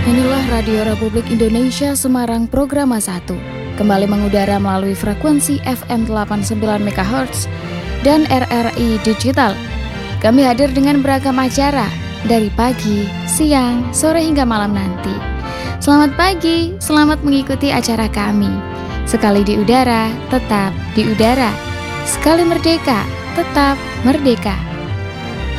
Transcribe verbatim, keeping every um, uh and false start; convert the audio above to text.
Inilah Radio Republik Indonesia Semarang Programa satu, kembali mengudara melalui frekuensi F M delapan puluh sembilan megahertz dan R R I Digital. Kami hadir dengan beragam acara dari pagi, siang, sore hingga malam nanti. Selamat pagi, selamat mengikuti acara kami. Sekali di udara, tetap di udara. Sekali merdeka, tetap merdeka.